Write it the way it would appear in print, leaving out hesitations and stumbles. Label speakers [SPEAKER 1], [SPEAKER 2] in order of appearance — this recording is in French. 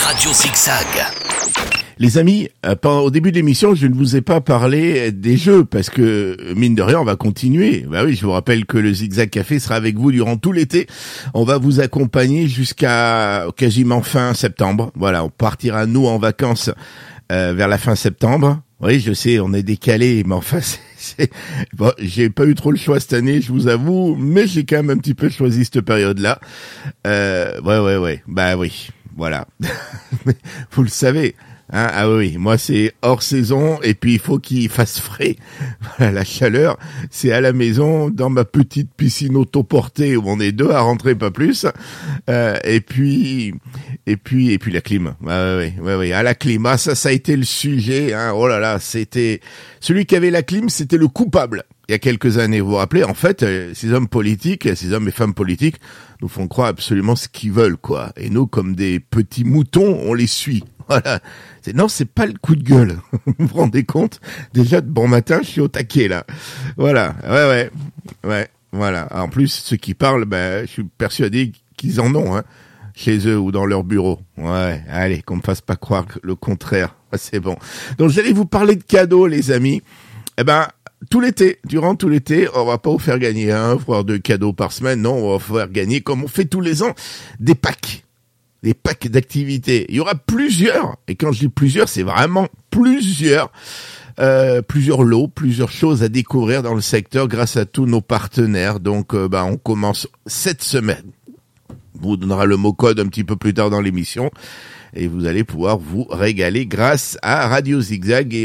[SPEAKER 1] Radio Zigzag.
[SPEAKER 2] Les amis, au début de l'émission, je ne vous ai pas parlé des jeux parce que, mine de rien, on va continuer. Bah oui, je vous rappelle que le Zigzag Café sera avec vous durant tout l'été. On va vous accompagner jusqu'à quasiment fin septembre. Voilà, on partira, nous, en vacances vers la fin septembre. Oui, je sais, on est décalé, mais enfin, bon, j'ai pas eu trop le choix cette année, je vous avoue, mais j'ai quand même un petit peu choisi cette période-là. Ouais. Bah oui, voilà. Vous le savez. Hein, ah oui, moi c'est hors saison et puis il faut qu'il fasse frais. Voilà, la chaleur, c'est à la maison dans ma petite piscine autoportée où on est deux à rentrer, pas plus. Et puis la clim. Ouais. À la clim, ça a été le sujet. Hein. Oh là là, c'était celui qui avait la clim, c'était le coupable. Il y a quelques années, vous vous rappelez, en fait, ces hommes et femmes politiques nous font croire absolument ce qu'ils veulent, quoi. Et nous, comme des petits moutons, on les suit. Voilà. C'est pas le coup de gueule. Vous vous rendez compte? Déjà, de bon matin, je suis au taquet, là. Voilà. Ouais. Voilà. En plus, ceux qui parlent, je suis persuadé qu'ils en ont, hein. Chez eux ou dans leur bureau. Ouais. Allez, qu'on me fasse pas croire le contraire. C'est bon. Donc, j'allais vous parler de cadeaux, les amis. Durant tout l'été, on va pas vous faire gagner voire 2 cadeaux par semaine. Non, on va vous faire gagner, comme on fait tous les ans, des packs d'activités. Il y aura plusieurs, et quand je dis plusieurs, c'est vraiment plusieurs lots, plusieurs choses à découvrir dans le secteur grâce à tous nos partenaires. Donc, on commence cette semaine. On vous donnera le mot-code un petit peu plus tard dans l'émission, et vous allez pouvoir vous régaler grâce à Radio Zigzag et